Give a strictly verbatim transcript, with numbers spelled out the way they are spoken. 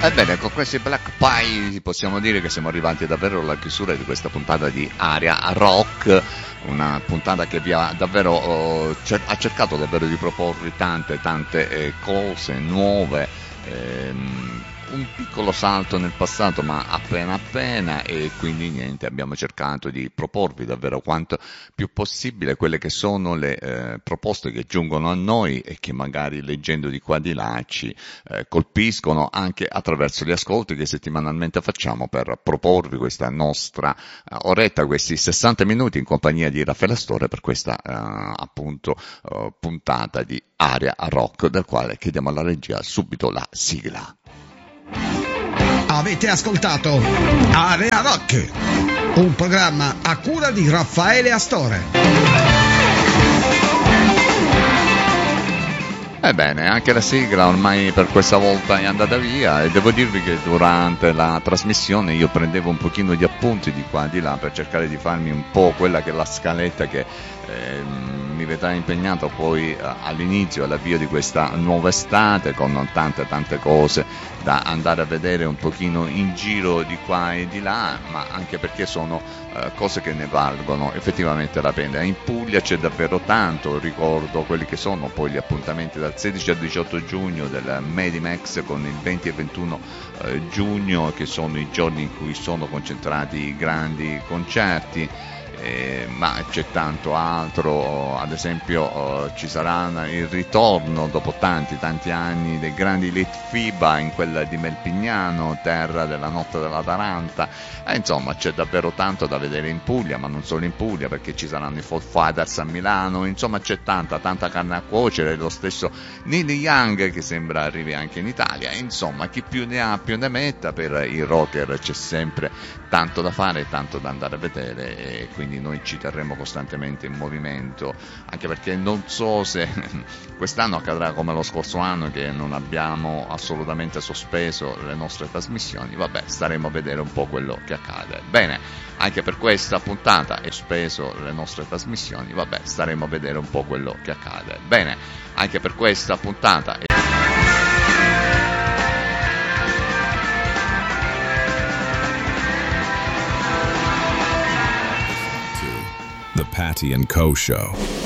Ebbene, con questi Black Pie possiamo dire che siamo arrivati davvero alla chiusura di questa puntata di Aria Rock, una puntata che vi ha davvero oh, cer- ha cercato davvero di proporvi tante tante eh, cose nuove, ehm, un piccolo salto nel passato ma appena appena, e quindi niente, abbiamo cercato di proporvi davvero quanto più possibile quelle che sono le eh, proposte che giungono a noi e che magari leggendo di qua di là ci eh, colpiscono anche attraverso gli ascolti che settimanalmente facciamo per proporvi questa nostra eh, oretta, questi sessanta minuti in compagnia di Raffaele Astore per questa eh, appunto eh, puntata di Aria Rock, del quale chiediamo alla regia subito la sigla. Avete ascoltato Area Rock, un programma a cura di Raffaele Astore. Ebbene, anche la sigla ormai per questa volta è andata via, e devo dirvi che durante la trasmissione io prendevo un pochino di appunti di qua e di là per cercare di farmi un po' quella che è la scaletta che eh, mi vedrà impegnato poi eh, all'inizio e all'avvio di questa nuova estate, con tante tante cose da andare a vedere un pochino in giro di qua e di là, ma anche perché sono eh, cose che ne valgono effettivamente la pena. In Puglia c'è davvero tanto, ricordo quelli che sono poi gli appuntamenti dal sedici al diciotto giugno del Medimex, con il venti e ventuno eh, giugno che sono i giorni in cui sono concentrati i grandi concerti. Eh, ma c'è tanto altro, ad esempio eh, ci sarà il ritorno dopo tanti tanti anni dei grandi Lit FIBA in quella di Melpignano, terra della notte della Taranta, e insomma c'è davvero tanto da vedere in Puglia, ma non solo in Puglia, perché ci saranno i Fall Fighters a Milano, insomma c'è tanta tanta carne a cuocere, lo stesso Neil Young che sembra arrivi anche in Italia, insomma chi più ne ha più ne metta. Per i rocker c'è sempre tanto da fare e tanto da andare a vedere, e quindi noi ci terremo costantemente in movimento, anche perché non so se quest'anno accadrà come lo scorso anno, che non abbiamo assolutamente sospeso le nostre trasmissioni. Vabbè, staremo a vedere un po' quello che accade. Bene, anche per questa puntata è sospeso le nostre trasmissioni, vabbè, staremo a vedere un po' quello che accade. Bene, anche per questa puntata è... The Patty and Co Show.